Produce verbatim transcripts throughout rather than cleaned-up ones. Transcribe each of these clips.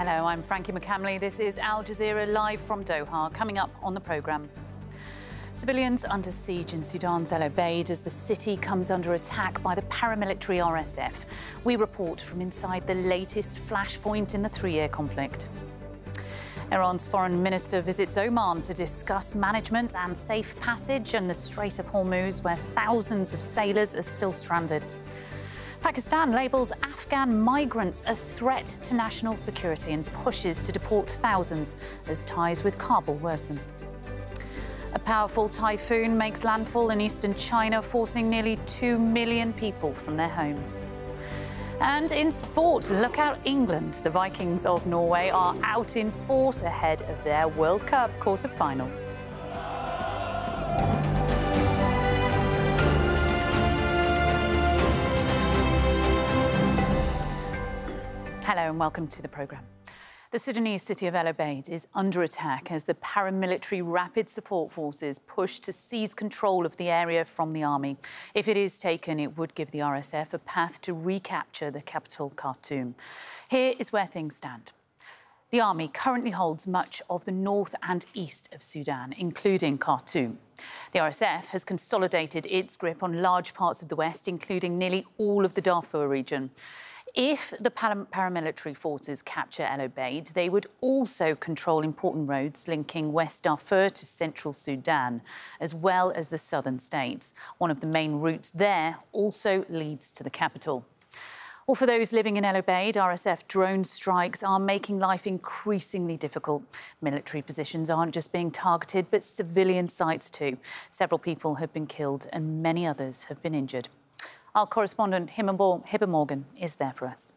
Hello, I'm Frankie McCamley. This is Al Jazeera live from Doha. Coming up on the programme. Civilians under siege in Sudan's El Obeid as the city comes under attack by the paramilitary R S F. We report from inside the latest flashpoint in the three-year conflict. Iran's foreign minister visits Oman to discuss management and safe passage in the Strait of Hormuz, where thousands of sailors are still stranded. Pakistan labels Afghan migrants a threat to national security and pushes to deport thousands as ties with Kabul worsen. A powerful typhoon makes landfall in eastern China, forcing nearly two million people from their homes. And in sport, look out England. The Vikings of Norway are out in force ahead of their World Cup quarter-final. Hello and welcome to the programme. The Sudanese city of El Obeid is under attack as the paramilitary Rapid Support Forces push to seize control of the area from the army. If it is taken, it would give the R S F a path to recapture the capital, Khartoum. Here is where things stand. The army currently holds much of the north and east of Sudan, including Khartoum. The R S F has consolidated its grip on large parts of the west, including nearly all of the Darfur region. If the paramilitary forces capture El Obeid, they would also control important roads linking West Darfur to central Sudan, as well as the southern states. One of the main routes there also leads to the capital. Well, for those living in El Obeid, R S F drone strikes are making life increasingly difficult. Military positions aren't just being targeted, but civilian sites too. Several people have been killed and many others have been injured. Our correspondent, Hibba Morgan, is there for us.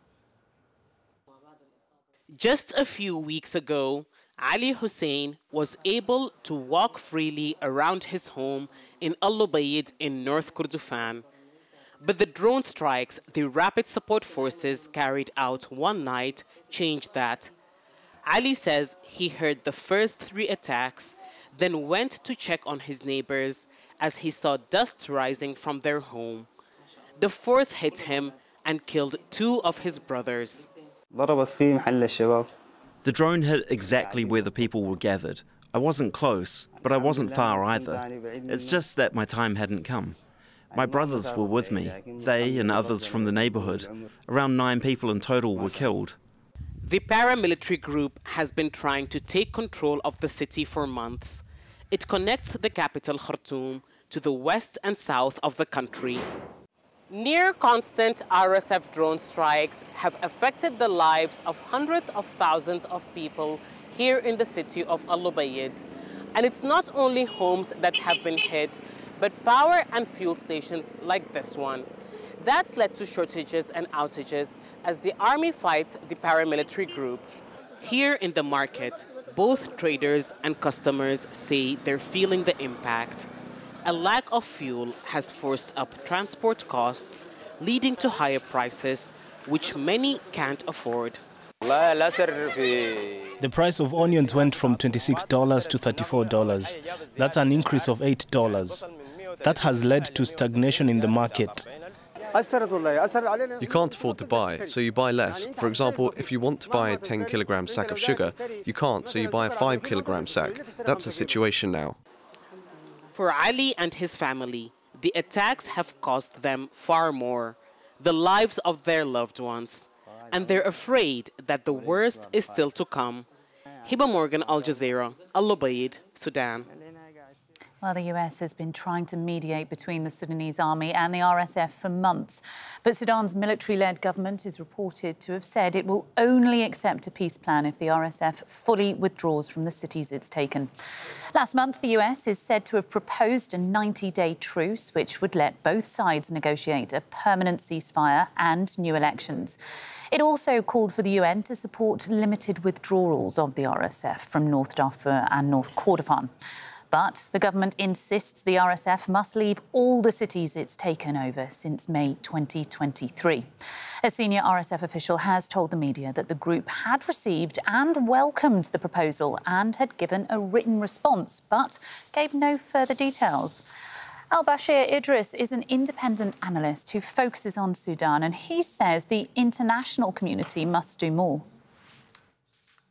Just a few weeks ago, Ali Hussein was able to walk freely around his home in Al Obeid in North Kordofan. But the drone strikes the Rapid Support Forces carried out one night changed that. Ali says he heard the first three attacks, then went to check on his neighbors as he saw dust rising from their home. The fourth hit him and killed two of his brothers. The drone hit exactly where the people were gathered. I wasn't close, but I wasn't far either. It's just that my time hadn't come. My brothers were with me. They and others from the neighborhood. Around nine people in total were killed. The paramilitary group has been trying to take control of the city for months. It connects the capital, Khartoum, to the west and south of the country. Near constant R S F drone strikes have affected the lives of hundreds of thousands of people here in the city of Al Obeid. And it's not only homes that have been hit, but power and fuel stations like this one. That's led to shortages and outages as the army fights the paramilitary group. Here in the market, both traders and customers say they're feeling the impact. A lack of fuel has forced up transport costs, leading to higher prices, which many can't afford. The price of onions went from twenty-six dollars to thirty-four dollars. That's an increase of eight dollars. That has led to stagnation in the market. You can't afford to buy, so you buy less. For example, if you want to buy a ten kilogram sack of sugar, you can't, so you buy a five kilogram sack. That's the situation now. For Ali and his family, the attacks have cost them far more, the lives of their loved ones, and they're afraid that the worst is still to come. Hibba Morgan, Al Jazeera, Al Obeid, Sudan. Well, the U S has been trying to mediate between the Sudanese army and the R S F for months. But Sudan's military-led government is reported to have said it will only accept a peace plan if the R S F fully withdraws from the cities it's taken. Last month, the U S is said to have proposed a ninety-day truce, which would let both sides negotiate a permanent ceasefire and new elections. It also called for the U N to support limited withdrawals of the R S F from North Darfur and North Kordofan. But the government insists the R S F must leave all the cities it's taken over since May twenty twenty-three. A senior R S F official has told the media that the group had received and welcomed the proposal and had given a written response, but gave no further details. Al-Bashir Idris is an independent analyst who focuses on Sudan, and he says the international community must do more.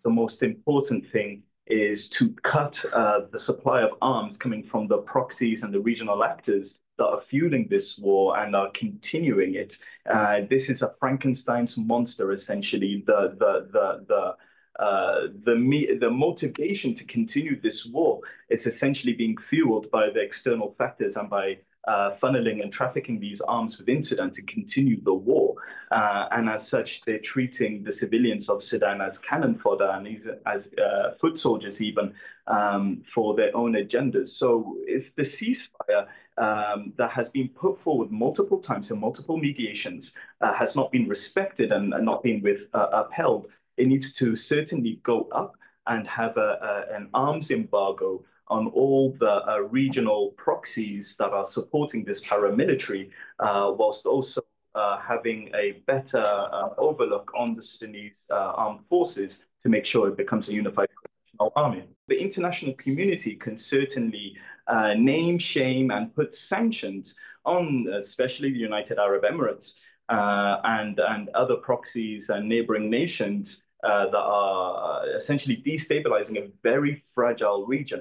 the most important thing is to cut uh, the supply of arms coming from the proxies and the regional actors that are fueling this war and are continuing it. Uh, this is a Frankenstein's monster, essentially. The the the the uh, the me the motivation to continue this war is essentially being fueled by the external factors and by uh, funneling and trafficking these arms within Sudan to continue the war. Uh, and as such, they're treating the civilians of Sudan as cannon fodder and as, as uh, foot soldiers even um, for their own agendas. So if the ceasefire um, that has been put forward multiple times in multiple mediations uh, has not been respected and, and not been with, uh, upheld, it needs to certainly go up and have a, a, an arms embargo on all the uh, regional proxies that are supporting this paramilitary, uh, whilst also uh, having a better uh, overlook on the Sudanese uh, armed forces to make sure it becomes a unified professional army. The international community can certainly uh, name, shame, and put sanctions on especially the United Arab Emirates uh, and, and other proxies and neighboring nations uh, that are essentially destabilizing a very fragile region.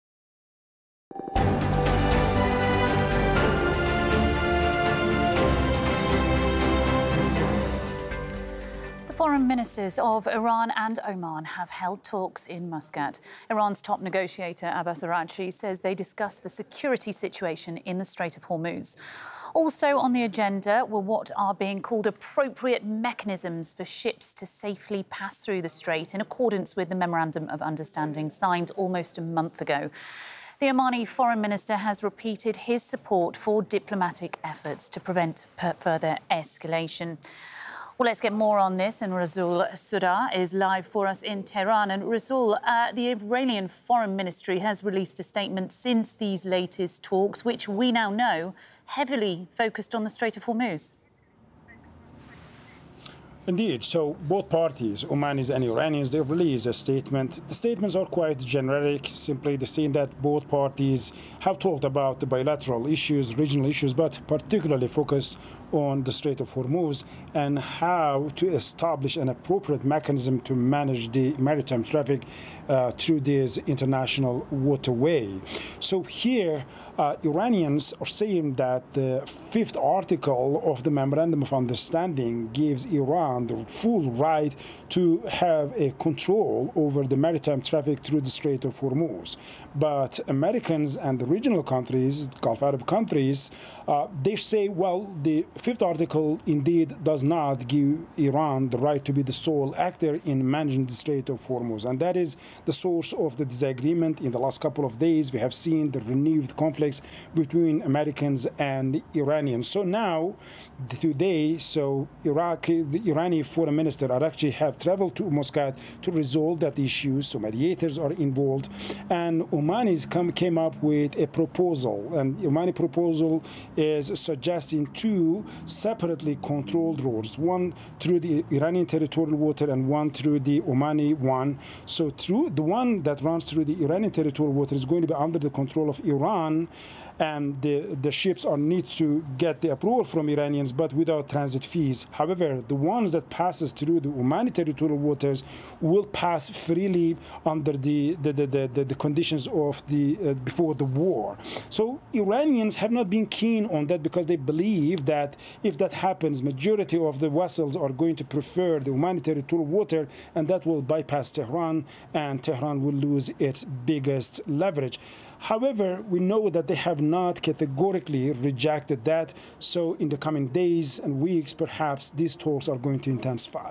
Foreign ministers of Iran and Oman have held talks in Muscat. Iran's top negotiator Abbas Araghchi says they discussed the security situation in the Strait of Hormuz. Also on the agenda were what are being called appropriate mechanisms for ships to safely pass through the strait in accordance with the Memorandum of Understanding signed almost a month ago. The Omani foreign minister has repeated his support for diplomatic efforts to prevent further escalation. Well, let's get more on this, and Rasool Sudar is live for us in Tehran. And Rasool, uh, the Iranian Foreign Ministry has released a statement since these latest talks, which we now know heavily focused on the Strait of Hormuz. Indeed. So both parties, Omanis and Iranians, they released a statement. The statements are quite generic, simply the saying that both parties have talked about the bilateral issues, regional issues, but particularly focused on the Strait of Hormuz and how to establish an appropriate mechanism to manage the maritime traffic uh, through this international waterway. So here, uh, Iranians are saying that the fifth article of the Memorandum of Understanding gives Iran the full right to have a control over the maritime traffic through the Strait of Hormuz. But Americans and the regional countries, Gulf Arab countries, uh, they say, well, the fifth article indeed does not give Iran the right to be the sole actor in managing the Strait of Hormuz. And that is the source of the disagreement. In the last couple of days, we have seen the renewed conflicts between Americans and Iranians. So now, today, so Iraq, the Iranian foreign minister Araghchi have traveled to Muscat to resolve that issue. So mediators are involved, and Omanis come, came up with a proposal. And Omani proposal is suggesting two separately controlled roads, one through the Iranian territorial water and one through the Omani one. So through the one that runs through the Iranian territorial water is going to be under the control of Iran, and the, the ships are need to get the approval from Iranians, but without transit fees. However, the ones that passes through the Omani territorial waters will pass freely under the the, the, the, the conditions of the uh, before the war. So Iranians have not been keen on that because they believe that if that happens, majority of the vessels are going to prefer the Omani territorial water, and that will bypass Tehran, and Tehran will lose its biggest leverage. However, we know that they have not categorically rejected that. So in the coming days and weeks, perhaps these talks are going to intensify.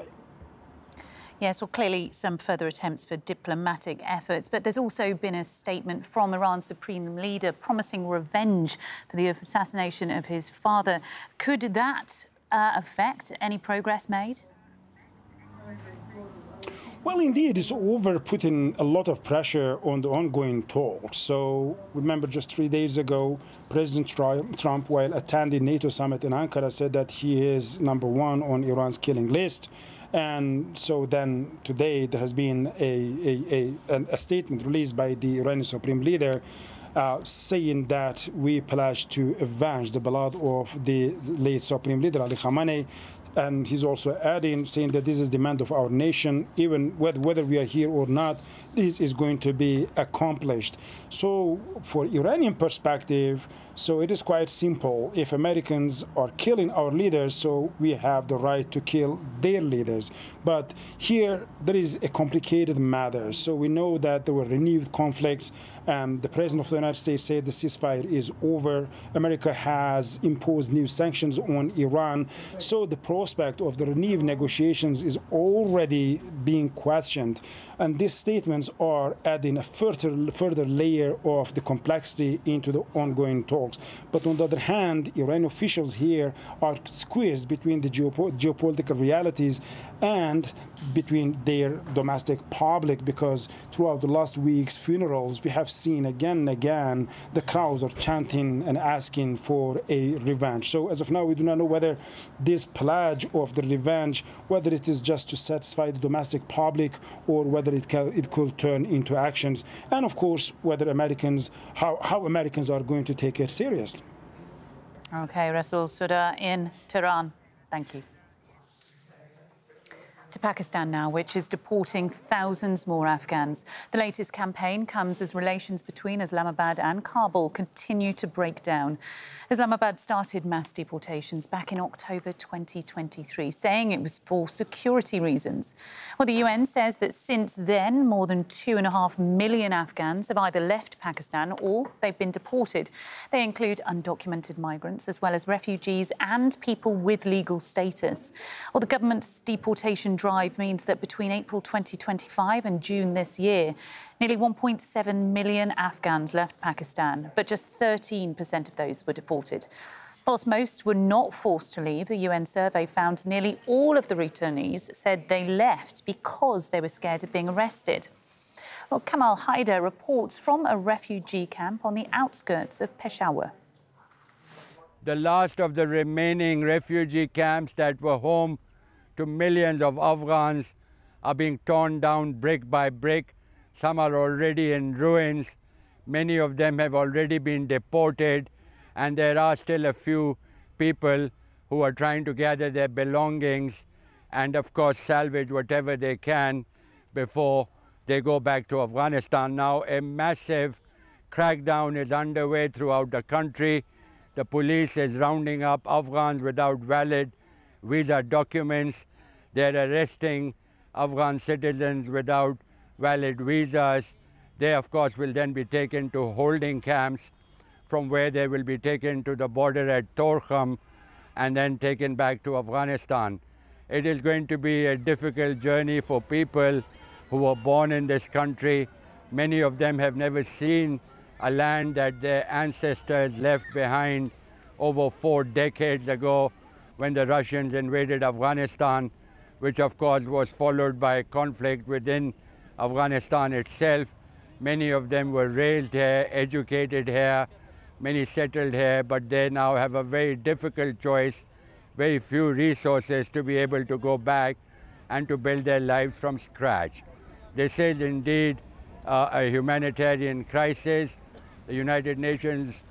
Yes, well, clearly some further attempts for diplomatic efforts, but there's also been a statement from Iran's supreme leader promising revenge for the assassination of his father. Could that uh, affect any progress made? Well, indeed, it's over putting a lot of pressure on the ongoing talks. So remember, just three days ago, President Trump, while attending NATO summit in Ankara, said that he is number one on Iran's killing list. And so then today there has been a, a, a, a statement released by the Iranian supreme leader uh, saying that we pledge to avenge the blood of the late supreme leader Ali Khamenei, And he's also adding, saying that this is demand of our nation, even whether, whether we are here or not, this is going to be accomplished. So for Iranian perspective, so it is quite simple. If Americans are killing our leaders, so we have the right to kill their leaders. But here, there is a complicated matter. So we know that there were renewed conflicts. Um, the President of the United States said the ceasefire is over. America has imposed new sanctions on Iran. So the prospect of the renewed negotiations is already being questioned. And these statements are adding a further, further layer of the complexity into the ongoing talks. But on the other hand, Iranian officials here are squeezed between the geopo geopolitical realities and between their domestic public, because throughout the last week's funerals, we have seen again and again the crowds are chanting and asking for a revenge. So as of now, we do not know whether this pledge of the revenge, whether it is just to satisfy the domestic public or whether it, can, it could turn into actions. And of course, whether Americans, how, how Americans are going to take it seriously. Okay, Rasul Sudha in Tehran. Thank you. To Pakistan now, which is deporting thousands more Afghans. The latest campaign comes as relations between Islamabad and Kabul continue to break down. Islamabad started mass deportations back in October twenty twenty-three, saying it was for security reasons. Well, the U N says that since then, more than two and a half million Afghans have either left Pakistan or they've been deported. They include undocumented migrants, as well as refugees and people with legal status. Well, the government's deportation drive means that between April twenty twenty-five and June this year, nearly one point seven million Afghans left Pakistan, but just thirteen percent of those were deported. Whilst most were not forced to leave, the U N survey found nearly all of the returnees said they left because they were scared of being arrested. Well, Kamal Haider reports from a refugee camp on the outskirts of Peshawar. The last of the remaining refugee camps that were home to millions of Afghans are being torn down brick by brick. Some are already in ruins. Many of them have already been deported, and there are still a few people who are trying to gather their belongings and, of course, salvage whatever they can before they go back to Afghanistan. Now, a massive crackdown is underway throughout the country. The police is rounding up Afghans without valid visa documents. They're arresting Afghan citizens without valid visas. They, of course, will then be taken to holding camps, from where they will be taken to the border at Torkham and then taken back to Afghanistan. It is going to be a difficult journey for people who were born in this country. Many of them have never seen a land that their ancestors left behind over four decades ago when the Russians invaded Afghanistan, which of course was followed by conflict within Afghanistan itself. Many of them were raised here, educated here, many settled here, but they now have a very difficult choice, very few resources to be able to go back and to build their lives from scratch. This is indeed uh, a humanitarian crisis. The United Nations